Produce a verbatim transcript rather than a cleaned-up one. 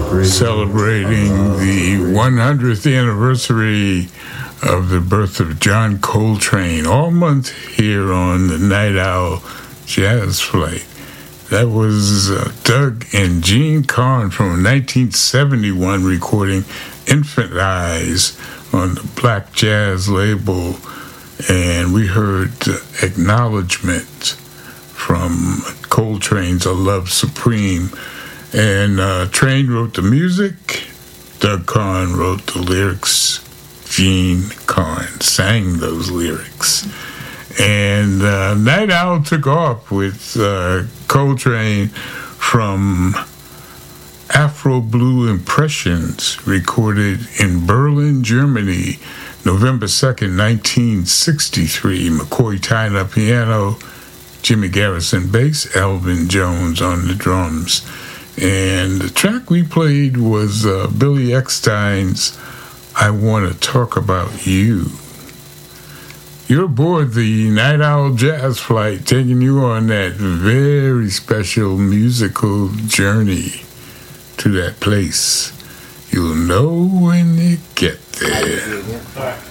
celebrating the one hundredth anniversary of the birth of John Coltrane, all month here on the Night Owl Jazz Flight. That was uh, Doug and Gene Carn from a nineteen seventy-one recording, Infant Eyes, on the Black Jazz label. And we heard uh, Acknowledgement from Coltrane's A Love Supreme. And uh, Train wrote the music, Doug Carn wrote the lyrics, Gene Carn sang those lyrics. And uh, Night Owl took off with uh, Coltrane from Afro Blue Impressions, recorded in Berlin, Germany, November second, nineteen sixty-three. McCoy Tyner piano, Jimmy Garrison bass, Elvin Jones on the drums. And the track we played was uh, Billy Eckstine's I Want to Talk About You. You're aboard the Night Owl Jazz Flight, taking you on that very special musical journey to that place. You'll know when you get there.